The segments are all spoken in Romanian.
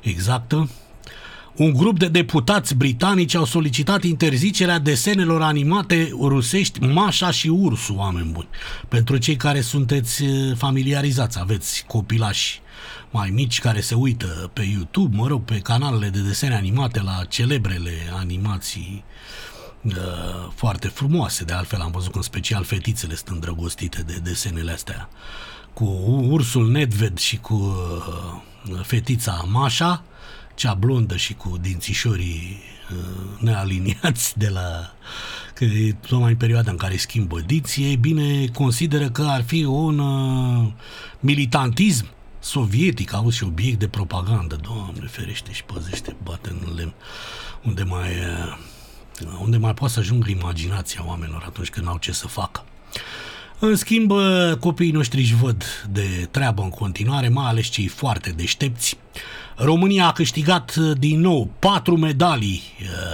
exactă. Un grup de deputați britanici au solicitat interzicerea desenelor animate rusești Mașa și Ursul, oameni buni. Pentru cei care sunteți familiarizați, aveți copilași mai mici care se uită pe YouTube, mă rog, pe canalele de desene animate la celebrele animații foarte frumoase. De altfel am văzut că în special fetițele sunt îndrăgostite de desenele astea cu ursul Nedved și cu fetița Mașa, cea blondă și cu dințișorii nealiniați de la... că e tocmai în perioada în care schimbă dinții. Ei bine, consideră că ar fi un militantism sovietic, auzi, și obiect de propagandă. Doamne ferește și păzește, bate în lemn. Unde mai poate să ajungă imaginația oamenilor atunci când n-au ce să facă. În schimb, copiii noștri își văd de treabă în continuare, mai ales cei foarte deștepți. România a câștigat din nou 4 medalii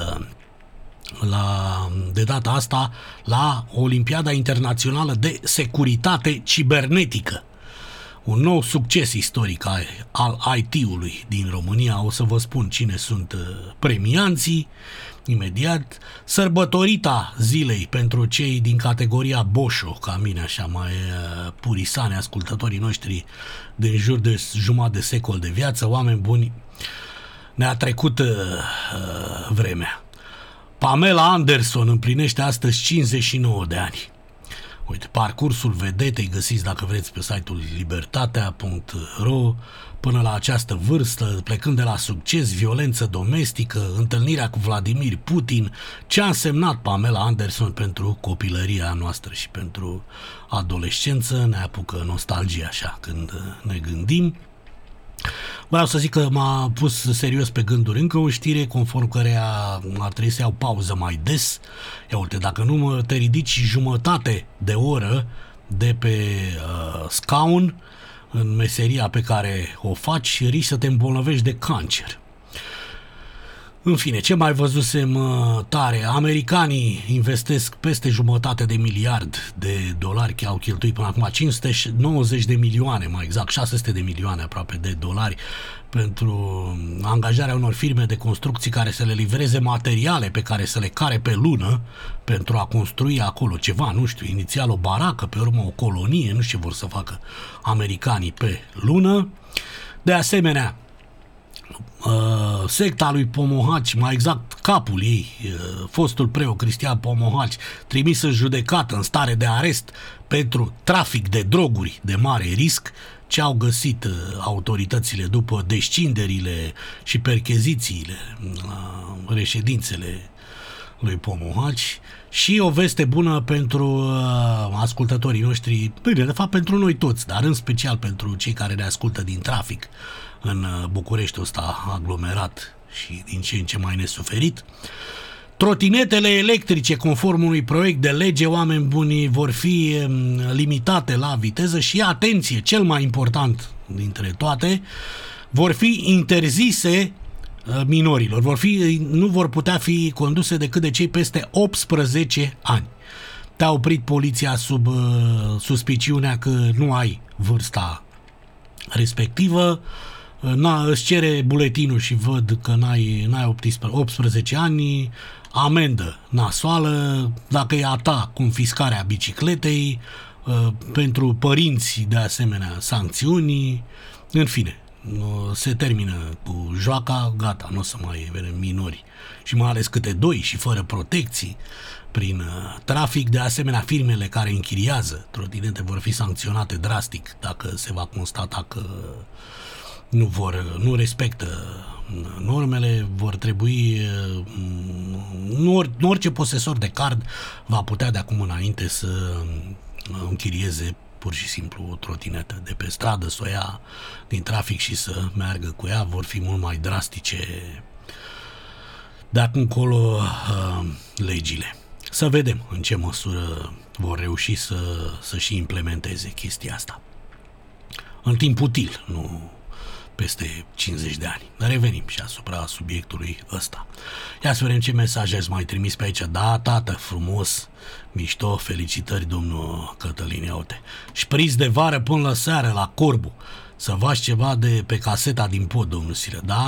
de data asta la Olimpiada Internațională de Securitate Cibernetică. Un nou succes istoric al IT-ului din România. O să vă spun cine sunt premianții imediat. Sărbătorita zilei pentru cei din categoria Boșo, ca mine așa mai purisane, ascultătorii noștri din jur de jumătate de secol de viață, oameni buni, ne-a trecut vremea. Pamela Anderson împlinește astăzi 59 de ani. Uite, parcursul vedetei găsiți, dacă vreți, pe site-ul libertatea.ro. Până la această vârstă, plecând de la succes, violență domestică, întâlnirea cu Vladimir Putin, ce a însemnat Pamela Anderson pentru copilăria noastră și pentru adolescență. Ne apucă nostalgia așa când ne gândim. Vreau să zic că m-a pus serios pe gânduri încă o știre conform căreia ar trebui să iau pauză mai des. Ia uite, dacă nu te ridici jumătate de oră de pe scaun în meseria pe care o faci, risci să te îmbolnăvești de cancer. În fine, ce mai văzusem tare? Americanii investesc peste $1,5 miliard, că au cheltuit până acum 590 de milioane, mai exact 600 de milioane aproape de dolari pentru angajarea unor firme de construcții care să le livreze materiale pe care să le care pe lună pentru a construi acolo ceva, nu știu, inițial o baracă, pe urmă o colonie, nu știu ce vor să facă americanii pe lună. De asemenea, secta lui Pomohaci, mai exact capul ei, fostul preot Cristian Pomohaci, trimis în judecată în stare de arest pentru trafic de droguri de mare risc. Ce au găsit autoritățile după descinderile și perchezițiile la reședințele lui Pomohaci. Și o veste bună pentru ascultătorii noștri, bine, de fapt pentru noi toți, dar în special pentru cei care ne ascultă din trafic în Bucureștiul ăsta aglomerat și din ce în ce mai nesuferit. Trotinetele electrice, conform unui proiect de lege, oameni buni, vor fi limitate la viteză și, atenție, cel mai important dintre toate, vor fi interzise minorilor. Nu vor putea fi conduse decât de cei peste 18 ani. Te-a oprit poliția sub suspiciunea că nu ai vârsta respectivă, îți cere buletinul și văd că n-ai 18 ani, amendă nasoală, dacă e a ta, confiscarea bicicletei, pentru părinți de asemenea sancțiuni, în fine. Se termină cu joaca, gata, nu o să mai vedem minori și mai ales câte doi și fără protecții prin trafic. De asemenea, firmele care închiriază trotinete vor fi sancționate drastic dacă se va constata că nu respectă normele. Vor trebui, orice posesor de card va putea de acum înainte să închirieze pur și simplu o trotinetă de pe stradă, să o ia din trafic și să meargă cu ea. Vor fi mult mai drastice de acum încolo legile. Să vedem în ce măsură vor reuși să și implementeze chestia asta. În timp util, nu peste 50 de ani. Revenim și asupra subiectului ăsta. Ia să vedem ce mesaje ați mai trimis pe aici. Da, tată, frumos, mișto, felicitări, domnul Cătălin, ia uite. Șpriț de vară până la seară la Corbu. Să faci ceva de pe caseta din pod, domnul Siră. Da,